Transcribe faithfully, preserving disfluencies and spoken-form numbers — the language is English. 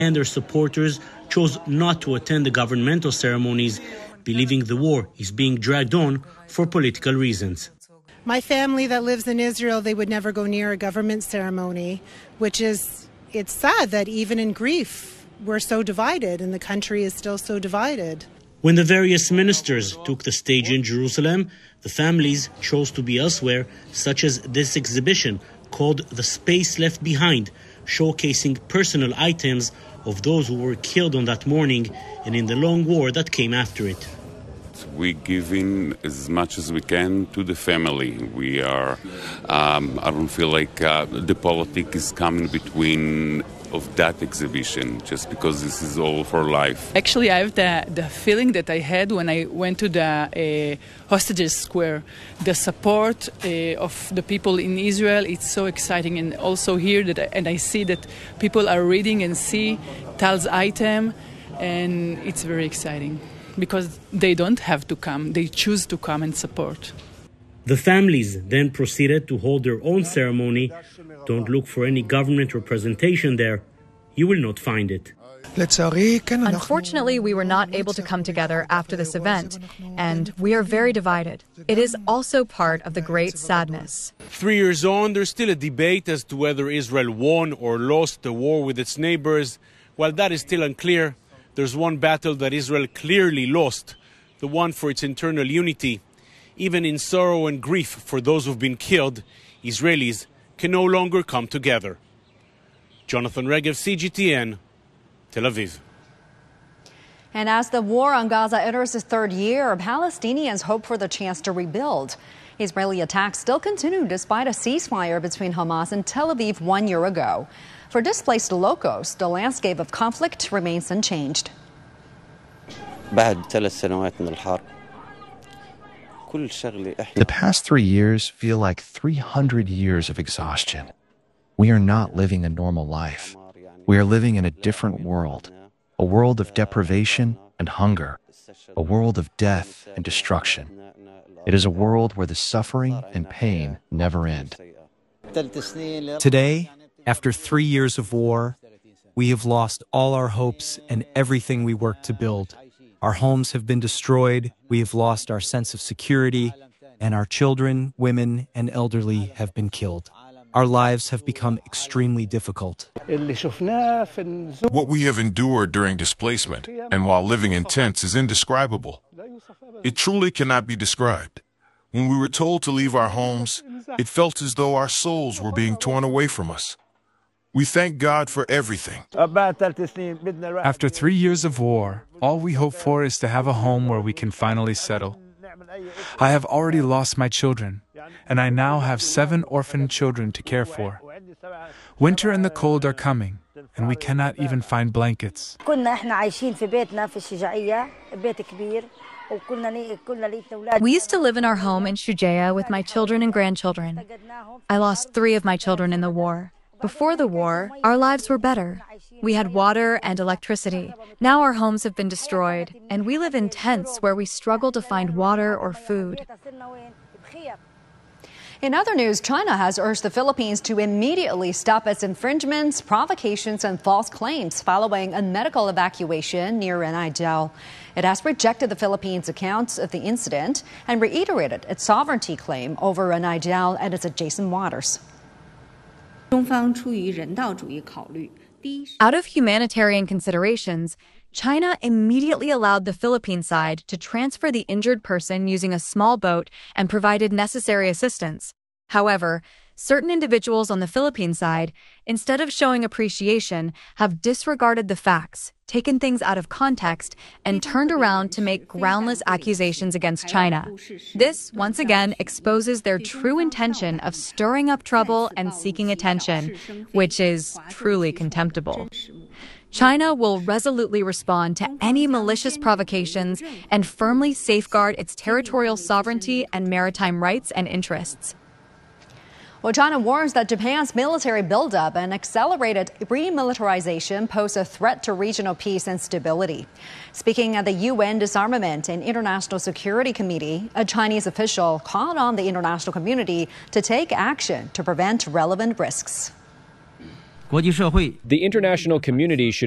and their supporters chose not to attend the governmental ceremonies, believing the war is being dragged on for political reasons. My family that lives in Israel, they would never go near a government ceremony, which is, it's sad that even in grief, we're so divided and the country is still so divided. When the various ministers took the stage in Jerusalem, the families chose to be elsewhere, such as this exhibition called The Space Left Behind, showcasing personal items of those who were killed on that morning and in the long war that came after it. We give in as much as we can to the family. We are, um, I don't feel like uh, the politics is coming between of that exhibition, just because this is all for life. Actually, I have the, the feeling that I had when I went to the uh, hostages square. The support uh, of the people in Israel, it's so exciting. And also here, that I, and I see that people are reading and see Tal's item, and it's very exciting because they don't have to come. They choose to come and support. The families then proceeded to hold their own ceremony. Don't look for any government representation there. You will not find it. Unfortunately, we were not able to come together after this event, and we are very divided. It is also part of the great sadness. Three years on, there's still a debate as to whether Israel won or lost the war with its neighbors. While that is still unclear, there's one battle that Israel clearly lost, the one for its internal unity. Even in sorrow and grief for those who've been killed, Israelis can no longer come together. Jonathan Regev, C G T N, Tel Aviv. And as the war on Gaza enters its third year, Palestinians hope for the chance to rebuild. Israeli attacks still continue despite a ceasefire between Hamas and Tel Aviv one year ago. For displaced locals, the landscape of conflict remains unchanged. The past three years feel like three hundred years of exhaustion. We are not living a normal life. We are living in a different world, a world of deprivation and hunger, a world of death and destruction. It is a world where the suffering and pain never end. Today, after three years of war, we have lost all our hopes and everything we worked to build. Our homes have been destroyed, we have lost our sense of security, and our children, women, and elderly have been killed. Our lives have become extremely difficult. What we have endured during displacement and while living in tents is indescribable. It truly cannot be described. When we were told to leave our homes, it felt as though our souls were being torn away from us. We thank God for everything. After three years of war, all we hope for is to have a home where we can finally settle. I have already lost my children, and I now have seven orphaned children to care for. Winter and the cold are coming, and we cannot even find blankets. We used to live in our home in Shujaa with my children and grandchildren. I lost three of my children in the war. Before the war, our lives were better. We had water and electricity. Now our homes have been destroyed, and we live in tents where we struggle to find water or food. In other news, China has urged the Philippines to immediately stop its infringements, provocations, and false claims following a medical evacuation near Naidao. It has rejected the Philippines' accounts of the incident and reiterated its sovereignty claim over Naidao and its adjacent waters. Out of humanitarian considerations, China immediately allowed the Philippine side to transfer the injured person using a small boat and provided necessary assistance. However, certain individuals on the Philippine side, instead of showing appreciation, have disregarded the facts, taken things out of context, and turned around to make groundless accusations against China. This, once again, exposes their true intention of stirring up trouble and seeking attention, which is truly contemptible. China will resolutely respond to any malicious provocations and firmly safeguard its territorial sovereignty and maritime rights and interests. Well, China warns that Japan's military buildup and accelerated remilitarization pose a threat to regional peace and stability. Speaking at the U N Disarmament and International Security Committee, a Chinese official called on the international community to take action to prevent relevant risks. The international community should